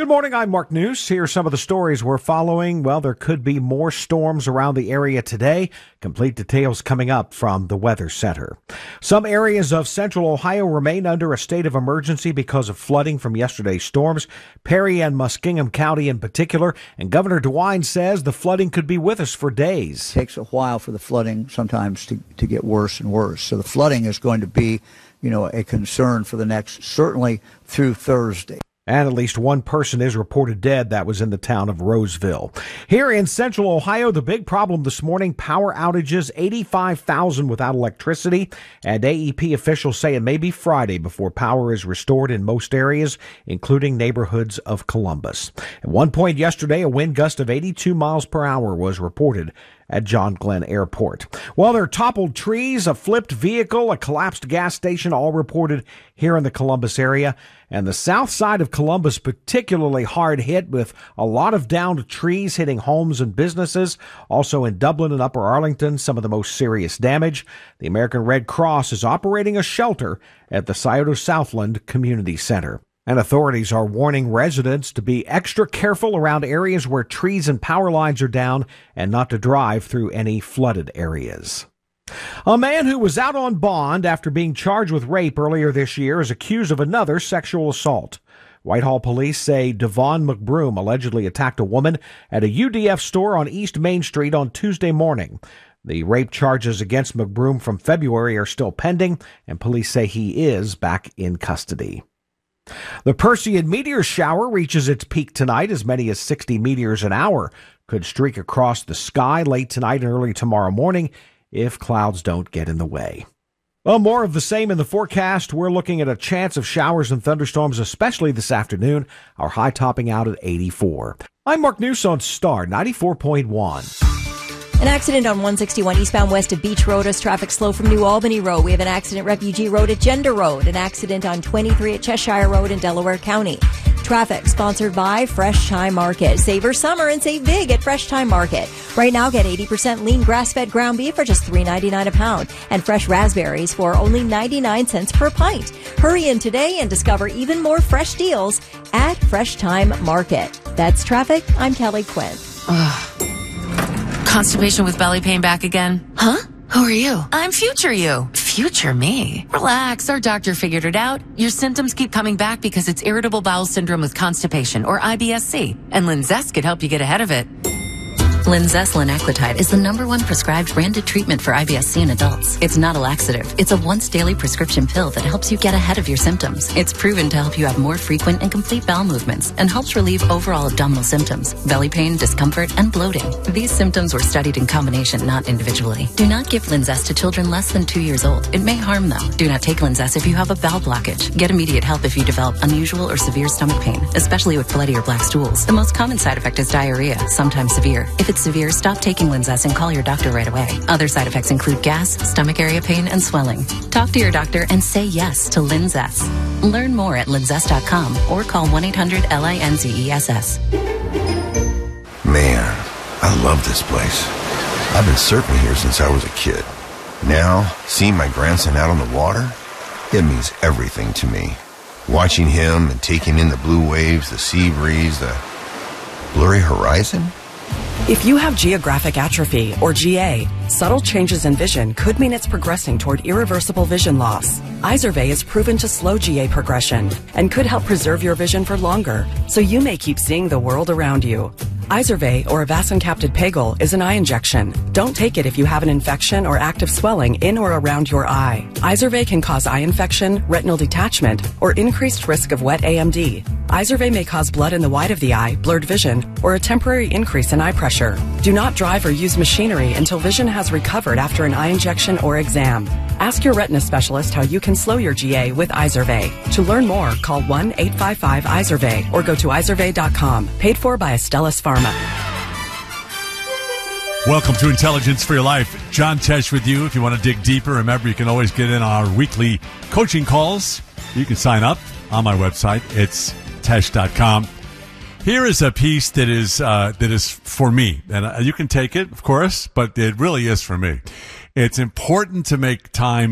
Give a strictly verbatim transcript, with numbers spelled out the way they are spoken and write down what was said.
Good morning, I'm Mark News. Here are some of the stories we're following. Well, there could be more storms around the area today. Complete details coming up from the Weather Center. Some areas of central Ohio remain under a state of emergency because of flooding from yesterday's storms, Perry and Muskingum County in particular. And Governor DeWine says the flooding could be with us for days. It takes a while for the flooding sometimes to, to get worse and worse. So the flooding is going to be, you know, a concern for the next, certainly through Thursday. And at least one person is reported dead. That was in the town of Roseville. Here in central Ohio, the big problem this morning, power outages, eighty-five thousand without electricity. And A E P officials say it may be Friday before power is restored in most areas, including neighborhoods of Columbus. At one point yesterday, a wind gust of eighty-two miles per hour was reported at John Glenn Airport. Well, there are toppled trees, a flipped vehicle, a collapsed gas station, all reported here in the Columbus area. And the south side of Columbus particularly hard hit with a lot of downed trees hitting homes and businesses. Also in Dublin and Upper Arlington, some of the most serious damage. The American Red Cross is operating a shelter at the Scioto Southland Community Center. And authorities are warning residents to be extra careful around areas where trees and power lines are down and not to drive through any flooded areas. A man who was out on bond after being charged with rape earlier this year is accused of another sexual assault. Whitehall police say Devon McBroom allegedly attacked a woman at a U D F store on East Main Street on Tuesday morning. The rape charges against McBroom from February are still pending, and police say he is back in custody. The Perseid meteor shower reaches its peak tonight. As many as sixty meteors an hour could streak across the sky late tonight and early tomorrow morning if clouds don't get in the way. Well, more of the same in the forecast. We're looking at a chance of showers and thunderstorms, especially this afternoon. Our high topping out at eighty-four. I'm Mark News on Star ninety-four point one. An accident on one sixty-one eastbound west of Beach Road as traffic slow from New Albany Road. We have an accident Refugee Road at Gender Road. An accident on twenty-three at Cheshire Road in Delaware County. Traffic sponsored by Fresh Time Market. Savor summer and save big at Fresh Time Market. Right now, get eighty percent lean grass-fed ground beef for just three ninety-nine a pound and fresh raspberries for only ninety-nine cents per pint. Hurry in today and discover even more fresh deals at Fresh Time Market. That's traffic. I'm Kelly Quinn. Ugh. Constipation with belly pain back again? Huh? Who are you? I'm future you. Future me? Relax, our doctor figured it out. Your symptoms keep coming back because it's irritable bowel syndrome with constipation, or I B S C, and Linzess could help you get ahead of it. Linzess linaclotide is the number one prescribed branded treatment for I B S C in adults. It's not a laxative. It's a once daily prescription pill that helps you get ahead of your symptoms. It's proven to help you have more frequent and complete bowel movements and helps relieve overall abdominal symptoms, belly pain, discomfort, and bloating. These symptoms were studied in combination, not individually. Do not give Linzess to children less than two years old. It may harm them. Do not take Linzess if you have a bowel blockage. Get immediate help if you develop unusual or severe stomach pain, especially with bloody or black stools. The most common side effect is diarrhea, sometimes severe. If it's severe, stop taking Linzess and call your doctor right away. Other side effects include gas, stomach area pain, and swelling. Talk to your doctor and say yes to Linzess. Learn more at linzess dot com or call one eight hundred L I N Z E S S. Man, I love this place. I've been surfing here since I was a kid. Now, seeing my grandson out on the water, it means everything to me. Watching him and taking in the blue waves, the sea breeze, the blurry horizon. If you have geographic atrophy, or G A, subtle changes in vision could mean it's progressing toward irreversible vision loss. Izervay is proven to slow G A progression and could help preserve your vision for longer, so you may keep seeing the world around you. Izervay, or avacincaptad pegol, is an eye injection. Don't take it if you have an infection or active swelling in or around your eye. Izervay can cause eye infection, retinal detachment, or increased risk of wet A M D. Izervay may cause blood in the white of the eye, blurred vision, or a temporary increase in eye pressure. Do not drive or use machinery until vision has recovered after an eye injection or exam. Ask your retina specialist how you can slow your G A with Izervay. To learn more, call one eight five five Izervay or go to izervay dot com. Paid for by Astellas Pharma. Welcome to Intelligence for Your Life. John Tesh with you. If you want to dig deeper, remember you can always get in our weekly coaching calls. You can sign up on my website. It's tesh dot com. Here is a piece that is uh, that is for me, and uh, you can take it, of course, but it really is for me. It's important to make time